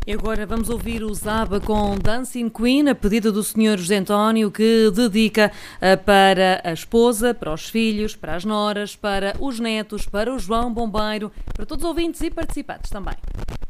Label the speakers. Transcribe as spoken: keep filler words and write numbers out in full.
Speaker 1: E agora vamos ouvir o Zaba com Dancing Queen, a pedido do senhor José António, que dedica uh, para a esposa, para os filhos, para as noras, para os netos, para o João Bombeiro, para todos os ouvintes e participantes também.